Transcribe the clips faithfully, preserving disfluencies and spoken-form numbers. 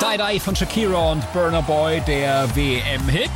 Side-Eye von Shakira und Burna Boy, der W M-Hit.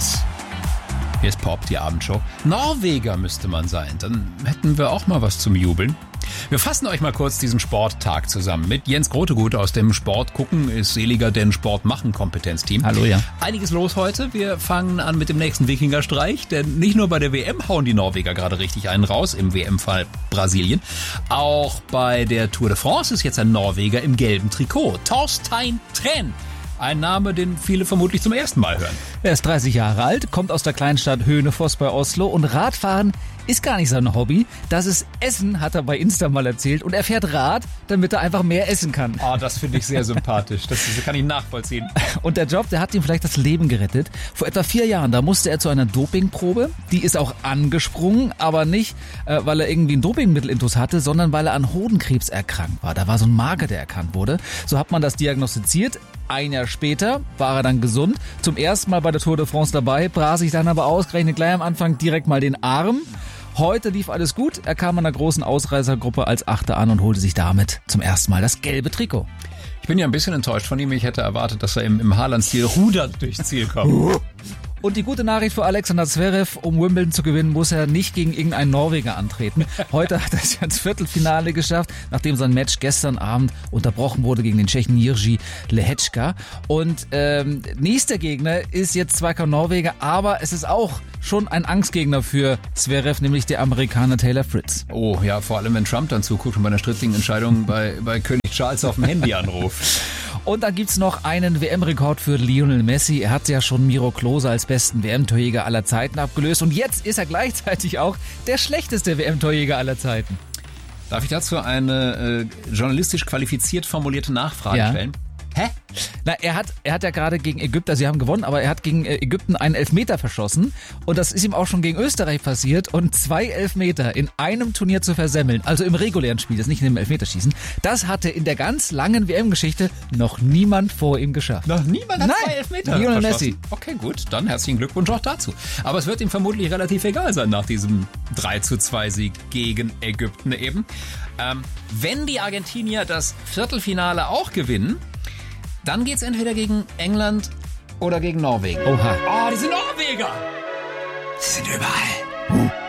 Hier ist Pop, die Abendshow. Norweger müsste man sein, dann hätten wir auch mal was zum Jubeln. Wir fassen euch mal kurz diesen Sporttag zusammen mit Jens Grotegut aus dem Sport gucken ist seliger denn Sport machen Kompetenzteam. Hallo, ja. Einiges los heute. Wir fangen an mit dem nächsten Wikingerstreich, denn nicht nur bei der W M hauen die Norweger gerade richtig einen raus, im W M-Fall Brasilien. Auch bei der Tour de France ist jetzt ein Norweger im gelben Trikot. Torstein Træn. Ein Name, den viele vermutlich zum ersten Mal hören. Er ist dreißig Jahre alt, kommt aus der Kleinstadt Hönefoss bei Oslo und Radfahren ist gar nicht sein Hobby. Das ist Essen, hat er bei Insta mal erzählt. Und er fährt Rad, damit er einfach mehr essen kann. Ah, oh, das finde ich sehr sympathisch. Das kann ich nachvollziehen. Und der Job, der hat ihm vielleicht das Leben gerettet. Vor etwa vier Jahren, da musste er zu einer Dopingprobe. Die ist auch angesprungen, aber nicht, äh, weil er irgendwie ein Dopingmittelintus hatte, sondern weil er an Hodenkrebs erkrankt war. Da war so ein Marker, der erkannt wurde. So hat man das diagnostiziert. Ein Jahr später war er dann gesund. Zum ersten Mal bei der Tour de France dabei, brach sich dann aber ausgerechnet gleich am Anfang direkt mal den Arm. Heute lief alles gut. Er kam an einer großen Ausreißergruppe als Achter an und holte sich damit zum ersten Mal das gelbe Trikot. Ich bin ja ein bisschen enttäuscht von ihm. Ich hätte erwartet, dass er im, im Haaland-Stil rudert durchs Ziel kommt. Und die gute Nachricht für Alexander Zverev, um Wimbledon zu gewinnen, muss er nicht gegen irgendeinen Norweger antreten. Heute hat er es ja ins Viertelfinale geschafft, nachdem sein Match gestern Abend unterbrochen wurde gegen den Tschechen Jiří Lehečka. Und ähm, nächster Gegner ist jetzt zwar kein Norweger, aber es ist auch schon ein Angstgegner für Zverev, nämlich der Amerikaner Taylor Fritz. Oh ja, vor allem wenn Trump dann zuguckt und bei einer strittigen Entscheidung bei, bei König Charles auf dem Handy anruft. Und dann gibt's noch einen W M-Rekord für Lionel Messi. Er hat ja schon Miro Klose als besten W M-Torjäger aller Zeiten abgelöst. Und jetzt ist er gleichzeitig auch der schlechteste W M-Torjäger aller Zeiten. Darf ich dazu eine äh, journalistisch qualifiziert formulierte Nachfrage ja. stellen? Hä? Na, er hat, er hat ja gerade gegen Ägypten, also sie haben gewonnen, aber er hat gegen Ägypten einen Elfmeter verschossen. Und das ist ihm auch schon gegen Österreich passiert. Und zwei Elfmeter in einem Turnier zu versemmeln, also im regulären Spiel, das nicht in dem Elfmeterschießen, das hatte in der ganz langen W M-Geschichte noch niemand vor ihm geschafft. Noch niemand hat Nein, zwei Elfmeter Lionel verschossen. Messi. Okay, gut, dann herzlichen Glückwunsch auch dazu. Aber es wird ihm vermutlich relativ egal sein nach diesem drei zu zwei Sieg gegen Ägypten eben. Ähm, wenn die Argentinier das Viertelfinale auch gewinnen, dann geht's entweder gegen England oder gegen Norwegen. Oha. Oh, die sind Norweger! Sie sind überall.